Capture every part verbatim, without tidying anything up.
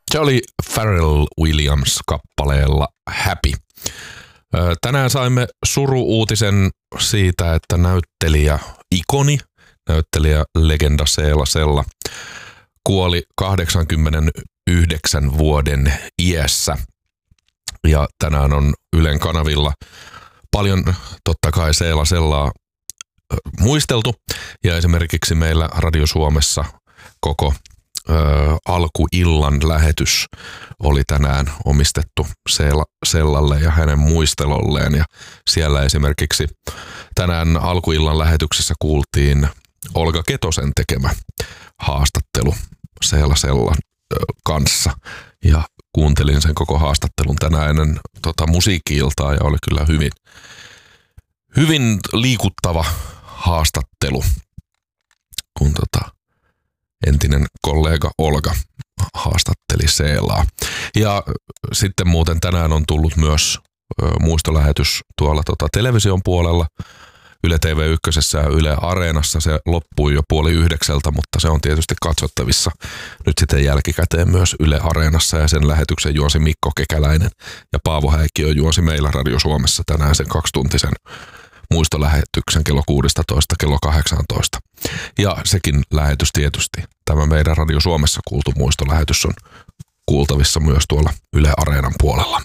Se oli Pharrell Williams kappaleella Happy. Tänään saimme suru-uutisen siitä, että näyttelijä ikoni, näyttelijä legenda Seela Sella kuoli kahdeksankymmentäyhdeksän vuoden iässä. Ja tänään on Ylen kanavilla paljon totta kai Seela Sellaa muisteltu. Ja esimerkiksi meillä Radio Suomessa koko ö, alkuillan lähetys oli tänään omistettu Seela Sellalle ja hänen muistelolleen. Ja siellä esimerkiksi tänään alkuillan lähetyksessä kuultiin Olga Ketosen tekemä haastattelu Seela Sellan kanssa. Ja kuuntelin sen koko haastattelun tänään ennen tota, musiikki-iltaa ja oli kyllä hyvin, hyvin liikuttava haastattelu, kun tota, entinen kollega Olga haastatteli Seelaa. Ja sitten muuten tänään on tullut myös ö, muistolähetys tuolla tota, television puolella. Yle T V yksi ja Yle Areenassa se loppui jo puoli yhdeksältä, mutta se on tietysti katsottavissa nyt sitten jälkikäteen myös Yle Areenassa ja sen lähetyksen juosi Mikko Kekäläinen ja Paavo Häikkiö juosi meillä Radio Suomessa tänään sen kaksituntisen muistolähetyksen kello kuusitoista kello kahdeksantoista. Ja sekin lähetys tietysti, tämä meidän Radio Suomessa kuultu muistolähetys on kuultavissa myös tuolla Yle Areenan puolella.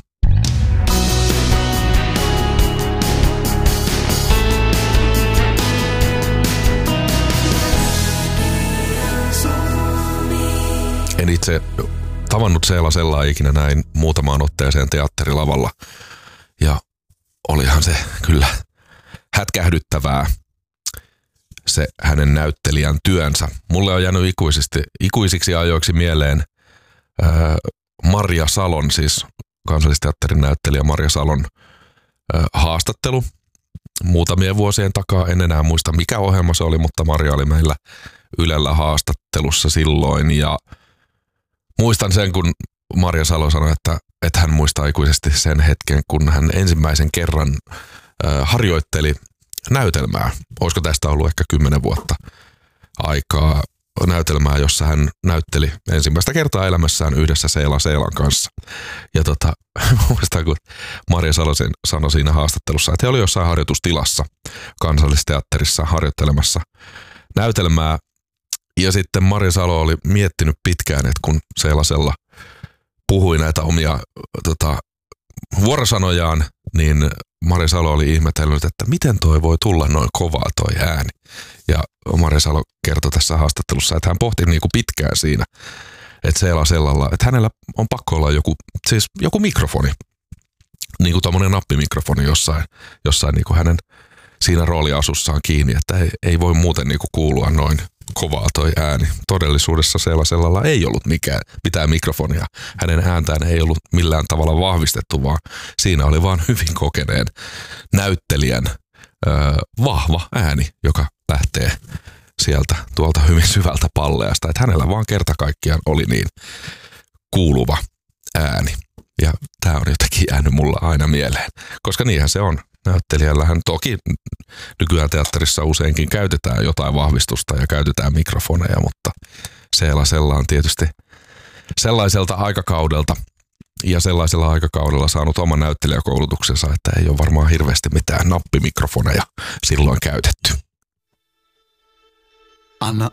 En itse tavannut Seela Sellaa ikinä näin muutamaan otteeseen teatterilavalla. Ja olihan se kyllä hätkähdyttävää se hänen näyttelijän työnsä. Mulle on jäänyt ikuisesti, ikuisiksi ajoiksi mieleen ää, Marja Salon, siis Kansallisteatterin näyttelijä Marja Salon ää, haastattelu muutamien vuosien takaa. En enää muista mikä ohjelma se oli, mutta Marja oli meillä Ylellä haastattelussa silloin ja muistan sen, kun Marja Salo sanoi, että, että hän muistaa ikuisesti sen hetken, kun hän ensimmäisen kerran äh, harjoitteli näytelmää. Olisiko tästä ollut ehkä kymmenen vuotta aikaa näytelmää, jossa hän näytteli ensimmäistä kertaa elämässään yhdessä Seela Seelan kanssa. Ja tota, muistan, kun Marja Salo sanoi siinä haastattelussa, että he oli jossain harjoitustilassa Kansallisteatterissa harjoittelemassa näytelmää. Ja sitten Marja Salo oli miettinyt pitkään, että kun Seela Sella puhui näitä omia tota, vuorosanojaan, niin Marja Salo oli ihmetellyt, että miten toi voi tulla noin kovaa toi ääni. Ja Marja Salo kertoi tässä haastattelussa, että hän pohti niinku pitkään siinä, että Seela Sellalla, että hänellä on pakko olla joku, siis joku mikrofoni, niin kuin tommonen nappimikrofoni jossain, jossain niinku hänen siinä rooliasussaan kiinni, että ei, ei voi muuten niinku kuulua noin kovaa toi ääni. Todellisuudessa Seela Sellalla ei ollut mikään, mitään mikrofonia. Hänen ääntään ei ollut millään tavalla vahvistettu, vaan siinä oli vaan hyvin kokeneen näyttelijän ö, vahva ääni, joka lähtee sieltä tuolta hyvin syvältä palleasta. Että hänellä vaan kerta kaikkiaan oli niin kuuluva ääni. Ja tää on jotenkin jäänyt mulla aina mieleen, koska niinhän se on. Näyttelijällähän toki nykyään teatterissa useinkin käytetään jotain vahvistusta ja käytetään mikrofoneja, mutta Seela Sella on tietysti sellaiselta aikakaudelta ja sellaisella aikakaudella saanut oman näyttelijäkoulutuksensa, että ei ole varmaan hirveästi mitään nappimikrofoneja silloin käytetty. Anna